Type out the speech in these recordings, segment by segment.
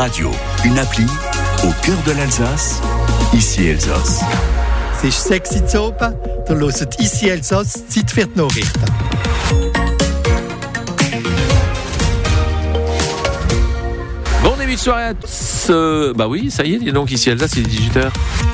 radio, une appli au cœur de l'Alsace, ici Elsass. C'est 6 Uhr oben, da hört ici Elsass, Zeit für die Nachrichten. Bon début de soirée à tous. Bah oui, ça y est, donc ici Elsass, c'est 18h.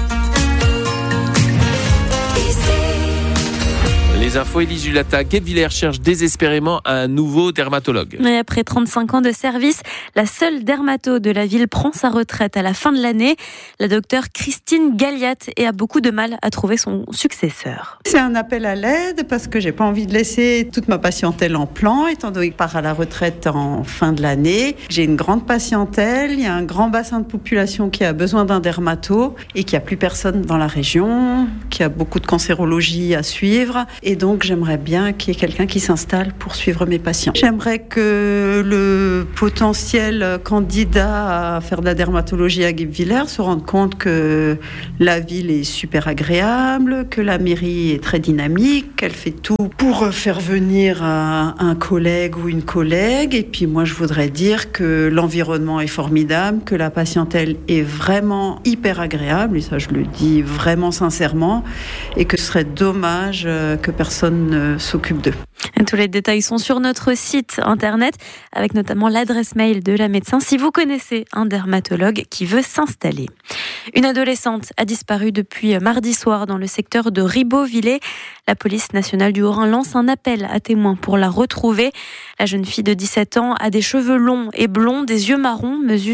Les infos, Élise Julata. Guebwiller cherche désespérément un nouveau dermatologue. Et après 35 ans de service, la seule dermato de la ville prend sa retraite à la fin de l'année. La docteure Christine Galliat a beaucoup de mal à trouver son successeur. C'est un appel à l'aide parce que j'ai pas envie de laisser toute ma patientèle en plan, étant donné que je pars à la retraite en fin de l'année. J'ai une grande patientèle, il y a un grand bassin de population qui a besoin d'un dermato et qu'il n'y a plus personne dans la région, qu'il y a beaucoup de cancérologie à suivre. Et donc, j'aimerais bien qu'il y ait quelqu'un qui s'installe pour suivre mes patients. J'aimerais que le potentiel candidat à faire de la dermatologie à Guebwiller se rende compte que la ville est super agréable, que la mairie est très dynamique, qu'elle fait tout pour faire venir un collègue ou une collègue. Et puis moi, je voudrais dire que l'environnement est formidable, que la patientèle est vraiment hyper agréable, et ça, je le dis vraiment sincèrement, et que ce serait dommage que personne ne s'occupe d'eux. Tous les détails sont sur notre site internet, avec notamment l'adresse mail de la médecin si vous connaissez un dermatologue qui veut s'installer. Une adolescente a disparu depuis mardi soir dans le secteur de Ribeauvillé. La police nationale du Haut-Rhin lance un appel à témoins pour la retrouver. La jeune fille de 17 ans a des cheveux longs et blonds, des yeux marrons, mesure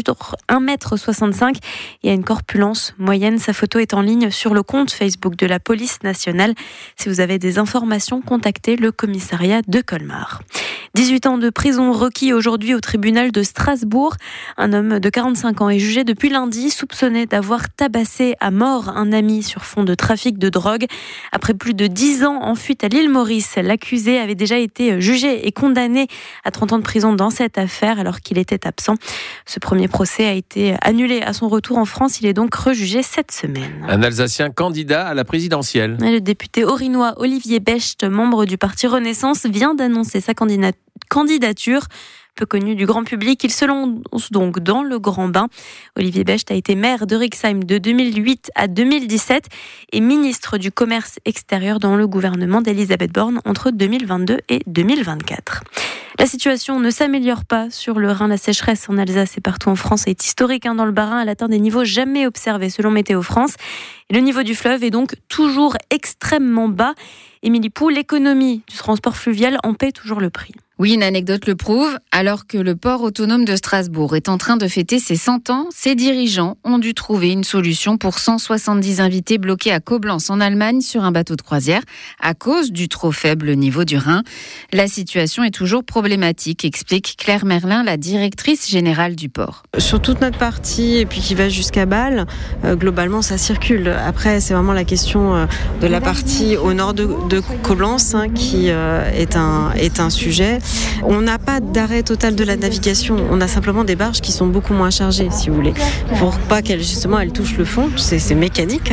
1,65 m et a une corpulence moyenne. Sa photo est en ligne sur le compte Facebook de la police nationale. Si vous avez des informations, contactez le commissariat de Colmar. 18 ans de prison requis aujourd'hui au tribunal de Strasbourg. Un homme de 45 ans est jugé depuis lundi, soupçonné d'avoir tabassé à mort un ami sur fond de trafic de drogue. Après plus de 10 ans en fuite à l'île Maurice, l'accusé avait déjà été jugé et condamné à 30 ans de prison dans cette affaire alors qu'il était absent. Ce premier procès a été annulé à son retour en France. Il est donc rejugé cette semaine. Un Alsacien candidat à la présidentielle. Le député orinois Olivier Becht, membre du parti Renaissance, vient d'annoncer sa candidature. Peu connu du grand public, il se lance donc dans le grand bain. Olivier Becht a été maire de Rixheim de 2008 à 2017 et ministre du Commerce extérieur dans le gouvernement d'Elisabeth Borne entre 2022 et 2024. La situation ne s'améliore pas sur le Rhin. La sécheresse en Alsace et partout en France est historique. Dans le Bas-Rhin, elle atteint des niveaux jamais observés selon Météo France. Et le niveau du fleuve est donc toujours extrêmement bas. Émilie Pou, l'économie du transport fluvial en paie toujours le prix. Oui, une anecdote le prouve. Alors que le port autonome de Strasbourg est en train de fêter ses 100 ans, ses dirigeants ont dû trouver une solution pour 170 invités bloqués à Koblenz en Allemagne sur un bateau de croisière à cause du trop faible niveau du Rhin. La situation est toujours problématique, explique Claire Merlin, la directrice générale du port. Sur toute notre partie et puis qui va jusqu'à Bâle, globalement ça circule. Après, c'est vraiment la question de la partie au nord de Koblenz qui est un sujet. On n'a pas d'arrêt total de la navigation, on a simplement des barges qui sont beaucoup moins chargées, si vous voulez, pour pas qu'elles touchent le fond, c'est mécanique.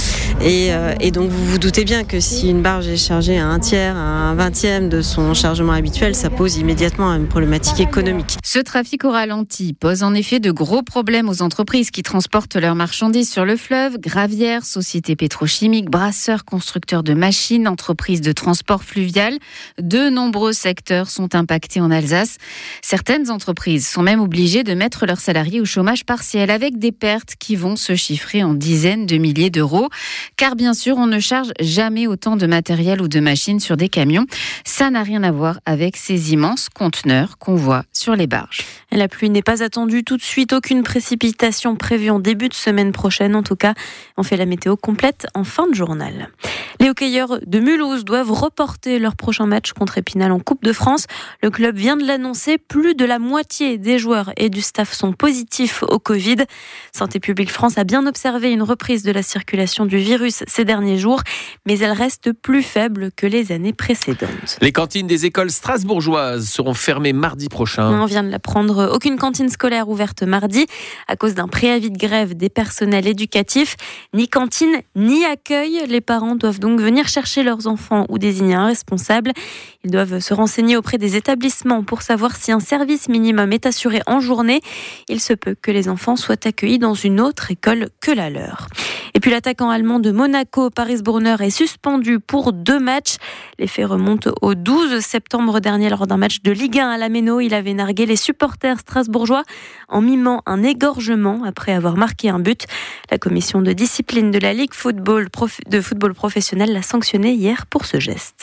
Et donc vous vous doutez bien que si une barge est chargée à un tiers, à un 20e de son chargement habituel, ça pose immédiatement une problématique économique. Ce trafic au ralenti pose en effet de gros problèmes aux entreprises qui transportent leurs marchandises sur le fleuve, gravières, sociétés pétrochimiques, brasseurs, constructeurs de machines, entreprises de transport fluvial. De nombreux secteurs sont impactés en Alsace. Certaines entreprises sont même obligées de mettre leurs salariés au chômage partiel avec des pertes qui vont se chiffrer en dizaines de milliers d'euros. Car bien sûr, on ne charge jamais autant de matériel ou de machines sur des camions. Ça n'a rien à voir avec ces immenses conteneurs qu'on voit sur les barges. La pluie n'est pas attendue tout de suite. Aucune précipitation prévue en début de semaine prochaine. En tout cas, on fait la météo complète en fin de journal. Les hockeyeurs de Mulhouse doivent reporter leur prochain match contre Épinal en Coupe de France. Le club vient de l'annoncer. Plus de la moitié des joueurs et du staff sont positifs au Covid. Santé publique France a bien observé une reprise de la circulation du virus ces derniers jours, mais elle reste plus faible que les années précédentes. Les cantines des écoles strasbourgeoises seront fermées mardi prochain. On vient de l'apprendre. Aucune cantine scolaire ouverte mardi à cause d'un préavis de grève des personnels éducatifs. Ni cantine, ni accueil. Les parents doivent donc venir chercher leurs enfants ou désigner un responsable. Ils doivent se renseigner auprès des établissements pour savoir si un service minimum est assuré en journée. Il se peut que les enfants soient accueillis dans une autre école que la leur. Et puis l'attaquant allemand de Monaco, Paris Brunner, est suspendu pour 2 matchs. Les faits remontent au 12 septembre dernier lors d'un match de Ligue 1 à la Méno. Il avait nargué les supporters strasbourgeois en mimant un égorgement après avoir marqué un but. La commission de discipline de la Ligue de football professionnel l'a sanctionné hier pour ce geste.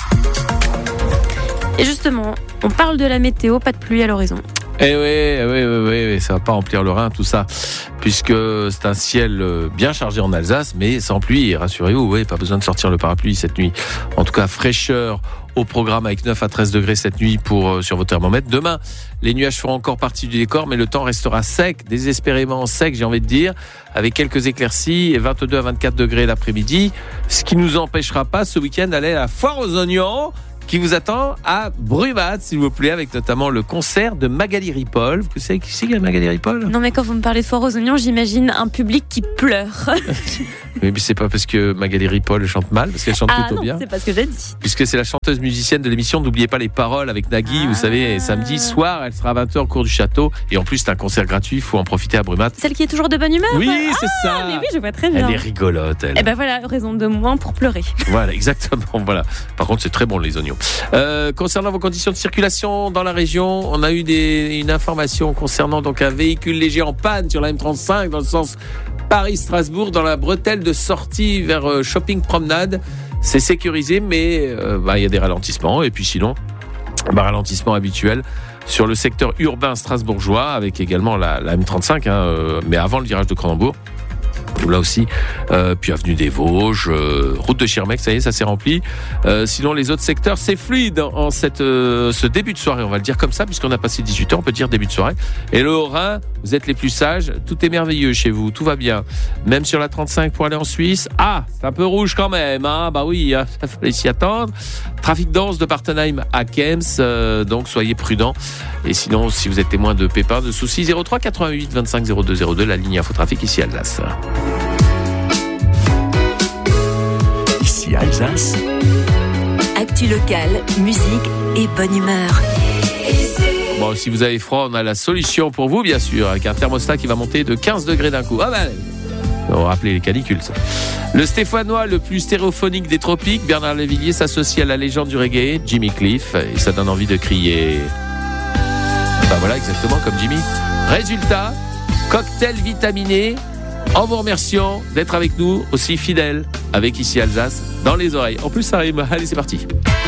Et justement, on parle de la météo, pas de pluie à l'horizon. Eh oui, ça va pas remplir le Rhin tout ça, puisque c'est un ciel bien chargé en Alsace, mais sans pluie. Rassurez-vous, pas besoin de sortir le parapluie cette nuit. En tout cas, fraîcheur au programme avec 9 à 13 degrés cette nuit sur vos thermomètres. Demain, les nuages feront encore partie du décor, mais le temps restera sec, désespérément sec, j'ai envie de dire, avec quelques éclaircies et 22 à 24 degrés l'après-midi, ce qui nous empêchera pas ce week-end d'aller à la foire aux oignons, qui vous attend à Brumat, s'il vous plaît, avec notamment le concert de Magali Ripoll. Vous savez qui c'est Magali Ripoll ? Non, mais quand vous me parlez de foire aux oignons, j'imagine un public qui pleure. Mais c'est pas parce que Magali Ripoll chante mal, parce qu'elle chante plutôt bien. C'est pas ce que j'ai dit. Puisque c'est la chanteuse musicienne de l'émission N'oubliez pas les paroles avec Nagui. Vous savez, samedi soir, elle sera à 20h au cours du château. Et en plus, c'est un concert gratuit, il faut en profiter à Brumat. Celle qui est toujours de bonne humeur ? Oui, c'est ça. Mais oui, je vois très bien. Elle est rigolote, elle. Et ben voilà, raison de moins pour pleurer. Voilà, exactement. Voilà. Par contre, c'est très bon, les oignons. Concernant vos conditions de circulation dans la région, on a eu une information concernant donc un véhicule léger en panne sur la M35 dans le sens Paris-Strasbourg, dans la bretelle de sortie vers Shopping Promenade. C'est sécurisé, mais il y a des ralentissements. Et puis sinon, ralentissement habituel sur le secteur urbain strasbourgeois, avec également la M35, mais avant le virage de Cronenbourg. Là aussi, puis avenue des Vosges, route de Schirmeck, ça y est, ça s'est rempli. Sinon, les autres secteurs, c'est fluide en ce début de soirée, on va le dire comme ça, puisqu'on a passé 18h, on peut dire début de soirée. Et le Haut-Rhin, vous êtes les plus sages, tout est merveilleux chez vous, tout va bien. Même sur la 35 pour aller en Suisse, c'est un peu rouge quand même, bah oui, il fallait s'y attendre. Trafic dense de Partenheim à Kems, donc soyez prudents. Et sinon, si vous êtes témoin de pépins, de soucis, 03 88 25 02 02, la ligne Infotrafic ici à Alsace. Ici Alsace. Actu locale, musique et bonne humeur. Bon, si vous avez froid, on a la solution pour vous, bien sûr, avec un thermostat qui va monter de 15 degrés d'un coup. On va rappeler les canicules, ça. Le Stéphanois le plus stéréophonique des tropiques, Bernard Lavilliers, s'associe à la légende du reggae, Jimmy Cliff, et ça donne envie de crier. Voilà, exactement comme Jimmy. Résultat, cocktail vitaminé, en vous remerciant d'être avec nous, aussi fidèles, avec ici Alsace, dans les oreilles. En plus, ça rime. Allez, c'est parti.